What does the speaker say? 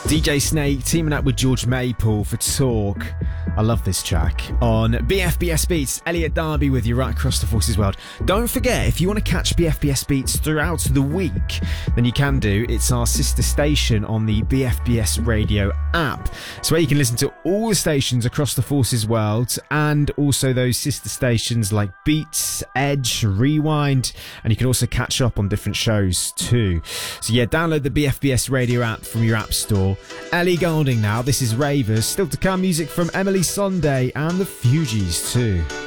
DJ Snake teaming up with George Maple for Talk. I love this track. On BFBS Beats, Elliot Darby with you right across the Forces world. Don't forget, if you want to catch BFBS Beats throughout the week, then you can do. It's our sister station on the BFBS Radio app. It's where you can listen to all the stations across the Forces world, and also those sister stations like Beats, Edge, Rewind, and you can also catch up on different shows too. So yeah, download the BFBS Radio app from your app store. Ellie Goulding now, this is Ravers. Still to come, music from Emily Sunday and the Fugees too.